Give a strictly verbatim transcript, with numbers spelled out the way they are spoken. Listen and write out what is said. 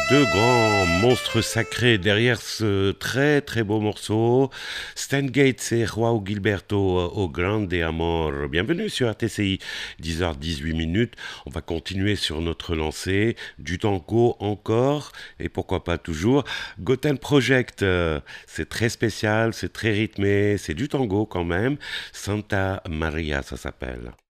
Deux grands monstres sacrés derrière ce très très beau morceau. Stan Gates et Joao Gilberto au Grande Amor. Bienvenue sur R T C I, dix heures dix-huit minutes. On va continuer sur notre lancée. Du tango encore, et pourquoi pas toujours. Gotham Project, euh, c'est très spécial, c'est très rythmé, c'est du tango quand même. Santa Maria, ça s'appelle.